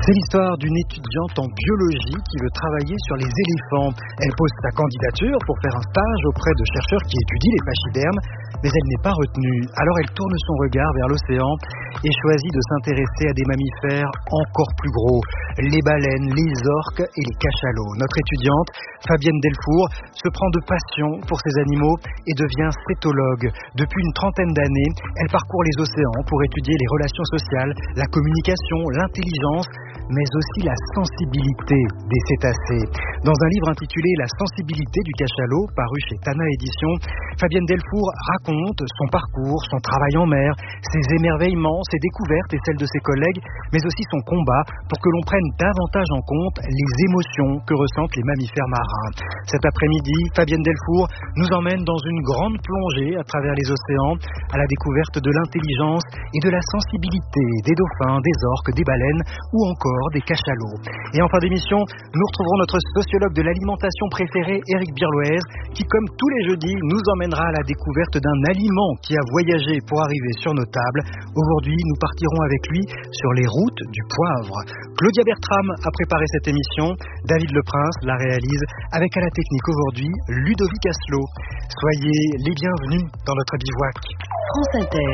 C'est l'histoire d'une étudiante en biologie qui veut travailler sur les éléphants. Elle pose sa candidature pour faire un stage auprès de chercheurs qui étudient les pachydermes, mais elle n'est pas retenue. Alors elle tourne son regard vers l'océan et choisit de s'intéresser à des mammifères encore plus gros, les baleines, les orques et les cachalots. Notre étudiante, Fabienne Delfour, se prend de passion pour ces animaux et devient cétologue. Depuis une trentaine d'années, elle parcourt les océans pour étudier les relations sociales, la communication, l'intelligence, mais aussi la sensibilité des cétacés. Dans un livre intitulé « La sensibilité du cachalot », paru chez Tana Éditions, Fabienne Delfour raconte son parcours, son travail en mer, ses émerveillements, ses découvertes et celles de ses collègues, mais aussi son combat pour que l'on prenne davantage en compte les émotions que ressentent les mammifères marins. Cet après-midi, Fabienne Delfour nous emmène dans une grande plongée à travers les océans, à la découverte de l'intelligence et de la sensibilité des dauphins, des orques, des baleines ou encore des cachalots. Et en fin d'émission, nous retrouverons notre sociologue de l'alimentation préférée, Éric Birloez, qui, comme tous les jeudis, nous emmènera à la découverte d'un aliment qui a voyagé pour arriver sur nos tables. Aujourd'hui, nous partirons avec lui sur les routes du poivre. Claudia Bertram a préparé cette émission. David Leprince la réalise avec à la technique aujourd'hui Ludovic Asselot. Soyez les bienvenus dans notre bivouac. France Inter.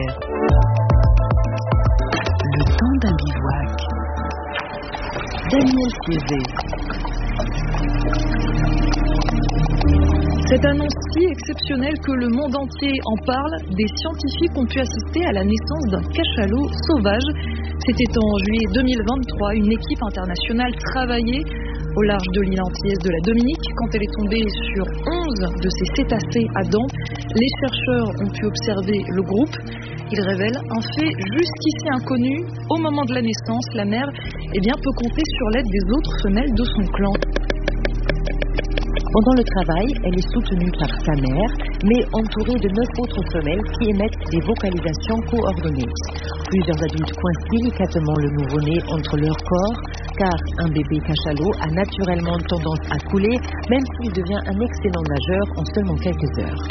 Le temps d'un bivouac. Daniel Cézé. Cette annonce si exceptionnelle que le monde entier en parle, des scientifiques ont pu assister à la naissance d'un cachalot sauvage. C'était en juillet 2023, une équipe internationale travaillait au large de l'île antillaise de la Dominique. Quand elle est tombée sur 11 de ces cétacés à dents, les chercheurs ont pu observer le groupe. Ils révèlent un fait jusqu'ici inconnu. Au moment de la naissance, la mère peut compter sur l'aide des autres femelles de son clan. Pendant le travail, elle est soutenue par sa mère, mais entourée de 9 autres femelles qui émettent des vocalisations coordonnées. Plusieurs adultes coincent délicatement le nouveau-né entre leurs corps, car un bébé cachalot a naturellement tendance à couler, même s'il devient un excellent nageur en seulement quelques heures.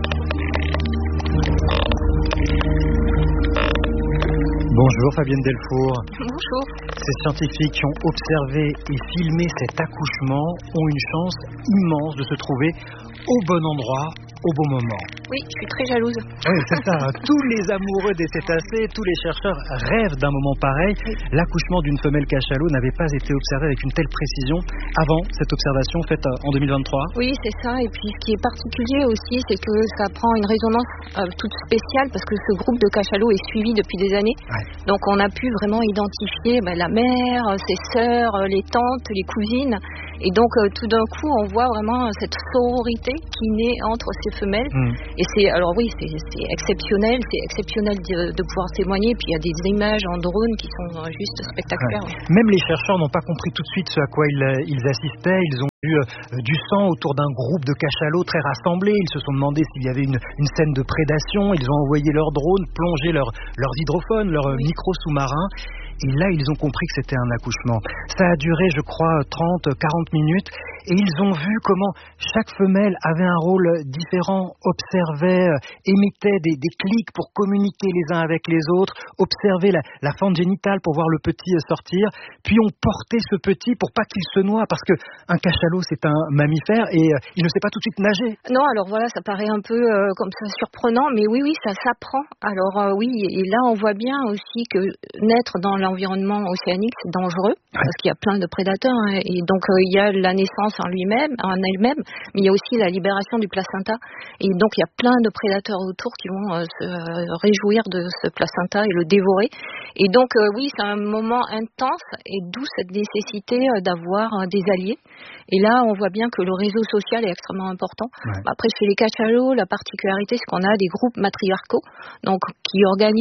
Bonjour Fabienne Delfour. Bonjour. Ces scientifiques qui ont observé et filmé cet accouchement ont une chance immense de se trouver au bon endroit, au bon moment. Oui, je suis très jalouse. Oui, c'est ça. Tous les amoureux des cétacés, tous les chercheurs rêvent d'un moment pareil. L'accouchement d'une femelle cachalot n'avait pas été observé avec une telle précision avant cette observation faite en 2023. Oui, c'est ça. Et puis, ce qui est particulier aussi, c'est que ça prend une résonance toute spéciale parce que ce groupe de cachalots est suivi depuis des années. Ouais. Donc, on a pu vraiment identifier la mère, ses sœurs, les tantes, les cousines. Et donc, tout d'un coup, on voit vraiment cette sororité qui naît entre ces femelles. Et c'est exceptionnel. C'est exceptionnel de pouvoir témoigner. Puis, il y a des images en drone qui sont juste spectaculaires. Ouais. Même les chercheurs n'ont pas compris tout de suite ce à quoi ils assistaient. Ils ont vu du sang autour d'un groupe de cachalots très rassemblés. Ils se sont demandé s'il y avait une scène de prédation. Ils ont envoyé leurs drones, plongé leurs hydrophones, leurs micros sous-marins. Et là, ils ont compris que c'était un accouchement. Ça a duré, je crois, 30-40 minutes. Et ils ont vu comment chaque femelle avait un rôle différent, observait, émettait des clics pour communiquer les uns avec les autres, observait la fente génitale pour voir le petit sortir. Puis on portait ce petit pour pas qu'il se noie, parce qu'un cachalot, c'est un mammifère et il ne sait pas tout de suite nager. Non, alors voilà, ça paraît un peu comme ça surprenant, mais oui, ça s'apprend. Alors oui, et là on voit bien aussi que naître dans l'environnement océanique, c'est dangereux, parce qu'il y a plein de prédateurs, et donc il y a la naissance en elle-même, mais il y a aussi la libération du placenta, et donc il y a plein de prédateurs autour qui vont se réjouir de ce placenta et le dévorer. Et donc oui, c'est un moment intense, et d'où cette nécessité d'avoir des alliés. Et là, on voit bien que le réseau social est extrêmement important. Ouais. Après, chez les cachalots, la particularité, c'est qu'on a des groupes matriarcaux, donc qui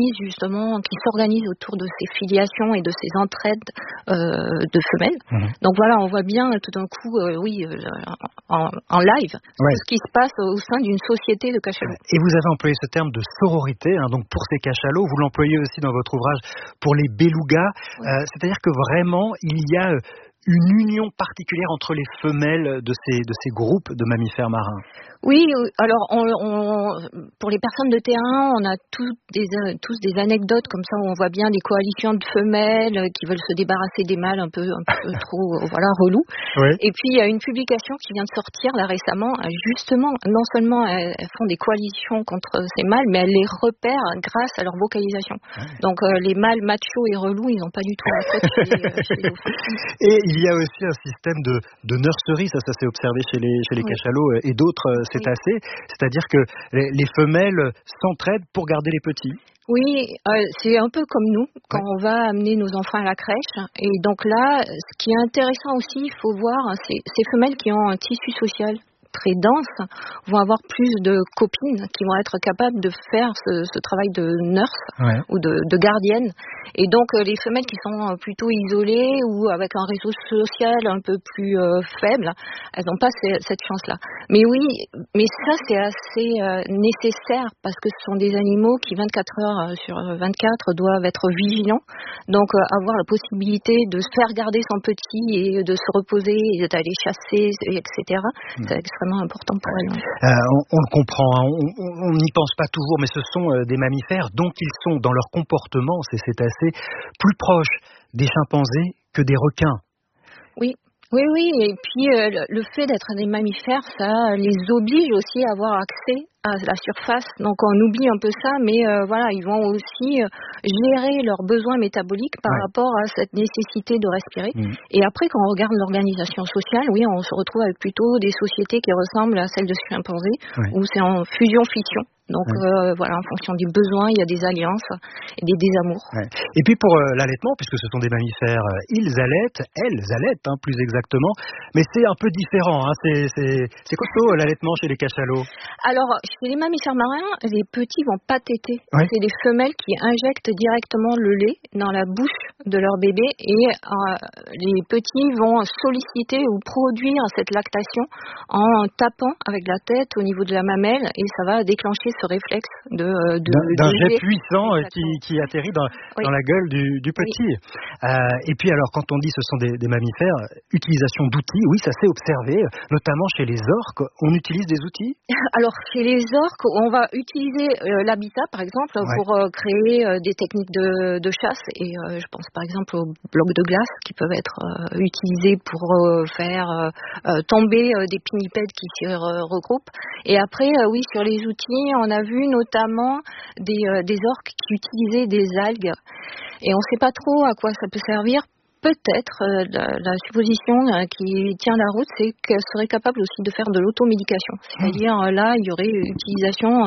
s'organisent autour de ces filiations et de ces entraides de femelles. Donc voilà, on voit bien tout d'un coup, en live, tout ce qui se passe au sein d'une société de cachalots. Et vous avez employé ce terme de sororité, donc pour ces cachalots, vous l'employez aussi dans votre ouvrage pour les belugas, c'est-à-dire que vraiment, il y a une union particulière entre les femelles de ces groupes de mammifères marins? Oui, alors pour les personnes de terrain, on a tous des anecdotes comme ça où on voit bien des coalitions de femelles qui veulent se débarrasser des mâles un peu trop relous. Oui. Et puis il y a une publication qui vient de sortir là récemment, justement, non seulement elles font des coalitions contre ces mâles, mais elles les repèrent grâce à leur vocalisation. Ouais. Donc les mâles machos et relous, ils n'ont pas du tout la cote chez les femmes. Et il y a aussi un système de nurserie, ça s'est observé chez les cachalots et d'autres cétacés, c'est-à-dire que les femelles s'entraident pour garder les petits. Oui, c'est un peu comme nous, quand on va amener nos enfants à la crèche. Et donc là, ce qui est intéressant aussi, il faut voir, c'est ces femelles qui ont un tissu social très dense vont avoir plus de copines qui vont être capables de faire ce travail de nurse ou de gardienne. Et donc les femelles qui sont plutôt isolées ou avec un réseau social un peu plus faible, elles n'ont pas cette chance-là. Mais oui, mais ça c'est assez nécessaire parce que ce sont des animaux qui 24 heures sur 24 doivent être vigilants. Donc avoir la possibilité de se faire garder son petit et de se reposer et d'aller chasser, etc. C'est extrêmement important pour elles. On le comprend, hein. On n'y pense pas toujours, mais ce sont des mammifères, donc ils sont dans leur comportement, ces cétacés, plus proches des chimpanzés que des requins. Oui. Oui, et puis le fait d'être des mammifères, ça les oblige aussi à avoir accès à la surface. Donc on oublie un peu ça, mais ils vont aussi gérer leurs besoins métaboliques par rapport à cette nécessité de respirer. Et après, quand on regarde l'organisation sociale, oui, on se retrouve avec plutôt des sociétés qui ressemblent à celles de chimpanzés, où c'est en fusion-fission. Donc en fonction des besoins, il y a des alliances et des désamours. Et puis pour l'allaitement, puisque ce sont des mammifères, elles allaitent plus exactement, mais c'est un peu différent, hein. C'est costaud l'allaitement chez les cachalots. Alors chez les mammifères marins, les petits vont pas téter. C'est des femelles qui injectent directement le lait dans la bouche de leur bébé et les petits vont solliciter ou produire cette lactation en tapant avec la tête au niveau de la mamelle et ça va déclencher ce réflexe d'un jet puissant qui atterrit dans la gueule du petit. Et puis alors quand on dit ce sont des mammifères, utilisation d'outils, oui ça s'est observé, notamment chez les orques, on utilise des outils? Alors chez les orques, on va utiliser l'habitat par exemple pour créer des techniques de chasse et je pense par exemple aux blocs de glace qui peuvent être utilisés pour faire tomber des pinnipèdes qui s'y regroupent. Et après, sur les outils, on a vu notamment des orques qui utilisaient des algues et on ne sait pas trop à quoi ça peut servir. Peut-être, la supposition qui tient la route, c'est qu'elle serait capable aussi de faire de l'automédication. C'est-à-dire, là, il y aurait utilisation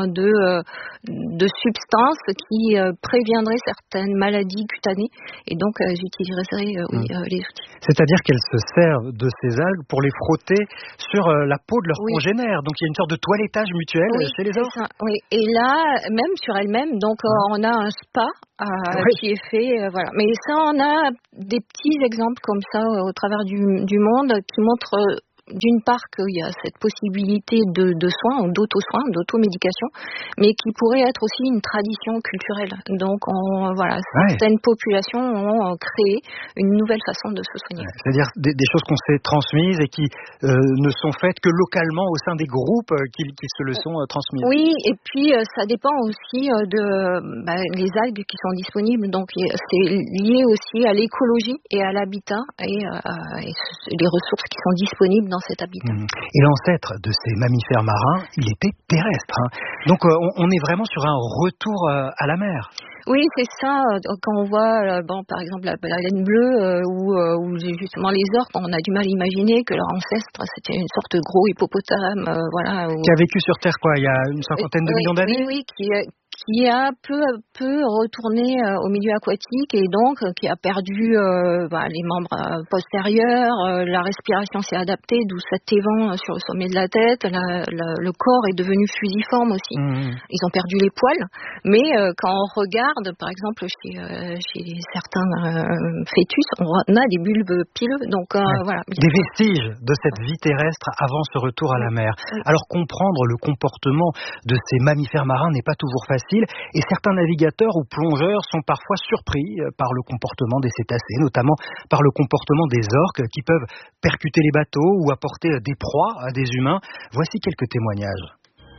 de substances qui préviendraient certaines maladies cutanées. Et donc, j'utiliserais les outils. C'est-à-dire qu'elles se servent de ces algues pour les frotter sur la peau de leurs congénères. Donc, il y a une sorte de toilettage mutuel chez les orques. Oui, et là, même sur elles-mêmes, donc on a un spa qui est fait. Mais ça, on a des petits exemples comme ça au travers du monde qui montrent d'une part qu'il y a cette possibilité de soins ou d'auto-soins, d'automédication, mais qui pourrait être aussi une tradition culturelle. Donc certaines populations ont créé une nouvelle façon de se soigner. C'est-à-dire des choses qu'on s'est transmises et qui ne sont faites que localement au sein des groupes qui se le sont transmises. Oui, et puis ça dépend aussi les algues qui sont disponibles. Donc c'est lié aussi à l'écologie et à l'habitat et les ressources qui sont disponibles dans cet habitat. Et l'ancêtre de ces mammifères marins, il était terrestre. Hein. Donc on est vraiment sur un retour à la mer. Oui, c'est ça. Quand on voit, par exemple, la baleine bleue ou justement les orques, on a du mal à imaginer que leur ancêtre, c'était une sorte de gros hippopotame. Qui a vécu sur Terre, il y a une cinquantaine de millions d'années. Oui, qui a peu à peu retourné au milieu aquatique et donc qui a perdu les membres postérieurs, la respiration s'est adaptée, d'où cet évent sur le sommet de la tête, le corps est devenu fusiforme aussi. Ils ont perdu les poils, mais quand on regarde, par exemple, chez certains fœtus, on a des bulbes pileux, donc Des vestiges de cette vie terrestre avant ce retour à la mer. Alors comprendre le comportement de ces mammifères marins n'est pas toujours facile. facile et certains navigateurs ou plongeurs sont parfois surpris par le comportement des cétacés, notamment par le comportement des orques qui peuvent percuter les bateaux ou apporter des proies à des humains. Voici quelques témoignages.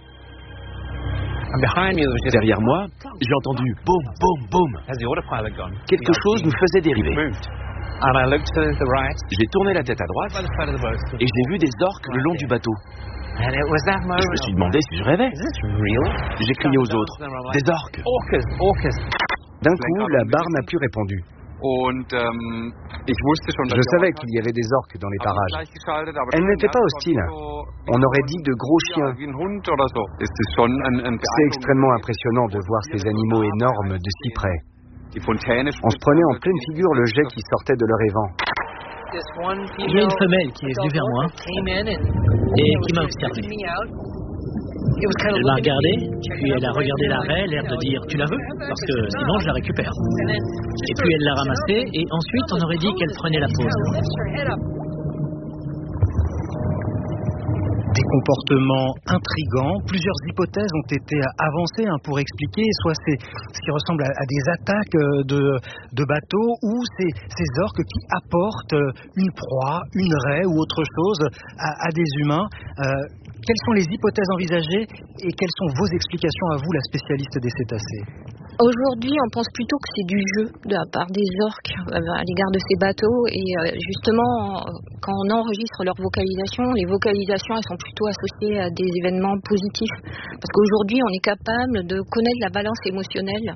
Derrière moi, j'ai entendu boum, boum, boum. Quelque chose nous faisait dériver. J'ai tourné la tête à droite et j'ai vu des orques le long du bateau. Je me suis demandé si je rêvais. J'ai crié aux autres, des orques. D'un coup, la barre n'a plus répondu. Je savais qu'il y avait des orques dans les parages. Elles n'étaient pas hostiles. On aurait dit de gros chiens. C'est extrêmement impressionnant de voir ces animaux énormes de si près. On se prenait en pleine figure le jet qui sortait de leur évent. Il y a une femelle qui est venue vers moi et qui m'a observé. Elle m'a regardé, puis elle a regardé la raie, l'air de dire « tu la veux ?» parce que sinon je la récupère. Et puis elle l'a ramassée et ensuite on aurait dit qu'elle prenait la pause. Des comportements intrigants. Plusieurs hypothèses ont été avancées pour expliquer soit ce qui ressemble à des attaques de bateaux ou ces orques qui apportent une proie, une raie ou autre chose à des humains. Quelles sont les hypothèses envisagées et quelles sont vos explications à vous, la spécialiste des cétacés ? Aujourd'hui, on pense plutôt que c'est du jeu de la part des orques à l'égard de ces bateaux. Et justement, quand on enregistre leur vocalisation, les vocalisations elles sont plutôt associées à des événements positifs. Parce qu'aujourd'hui, on est capable de connaître la balance émotionnelle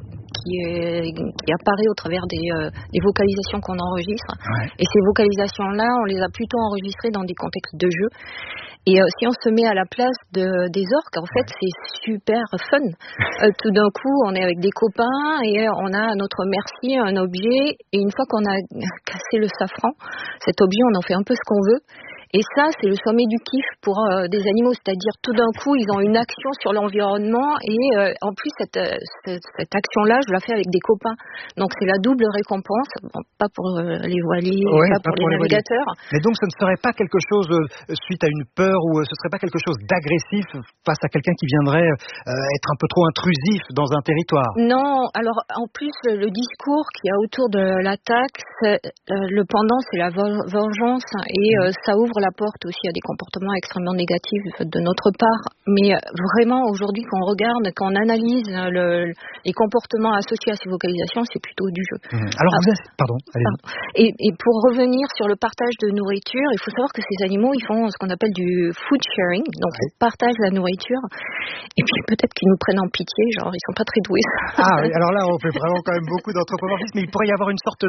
qui apparaît au travers des vocalisations qu'on enregistre. Ouais. Et ces vocalisations-là, on les a plutôt enregistrées dans des contextes de jeu. Et si on se met à la place des orques, en fait, c'est super fun. Tout d'un coup, on est avec des copains et on a à notre merci un objet. Et une fois qu'on a cassé le safran, cet objet, on en fait un peu ce qu'on veut. Et ça, c'est le sommet du kiff pour des animaux. C'est-à-dire, tout d'un coup, ils ont une action sur l'environnement. Et en plus, cette action-là, je la fais avec des copains. Donc, c'est la double récompense. Bon, pas pour les voiliers, pas pour les navigateurs. Mais donc, ce ne serait pas quelque chose, suite à une peur, ou ce ne serait pas quelque chose d'agressif face à quelqu'un qui viendrait être un peu trop intrusif dans un territoire? Non. Alors, en plus, le discours qu'il y a autour de l'attaque, le pendant, c'est la vengeance. Et ça ouvre la porte aussi à des comportements extrêmement négatifs de notre part. Mais vraiment, aujourd'hui, quand on regarde, quand on analyse les comportements associés à ces vocalisations, c'est plutôt du jeu. Alors, pardon, allez-y. Et pour revenir sur le partage de nourriture, il faut savoir que ces animaux, ils font ce qu'on appelle du food sharing. Donc, ils partagent la nourriture. Et puis, peut-être qu'ils nous prennent en pitié, genre, ils sont pas très doués. Ah, oui, alors là, on fait vraiment quand même beaucoup d'anthropomorphisme, mais il pourrait y avoir une sorte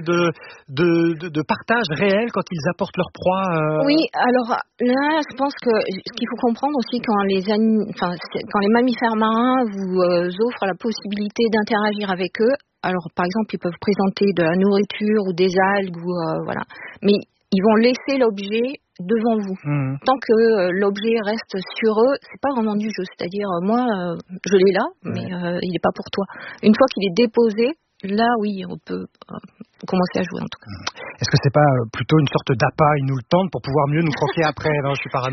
de partage réel quand ils apportent leur proie. Oui, alors là, je pense que ce qu'il faut comprendre aussi quand les mammifères marins vous offrent la possibilité d'interagir avec eux, alors par exemple, ils peuvent présenter de la nourriture ou des algues, voilà. Mais ils vont laisser l'objet devant vous. Tant que l'objet reste sur eux, c'est pas vraiment du jeu. C'est-à-dire, moi, je l'ai là, mais il n'est pas pour toi. Une fois qu'il est déposé, là, oui, on peut commencer à jouer en tout cas. Est-ce que c'est pas plutôt une sorte d'appât, ils nous le tendent pour pouvoir mieux nous croquer après? Non, je suis parano.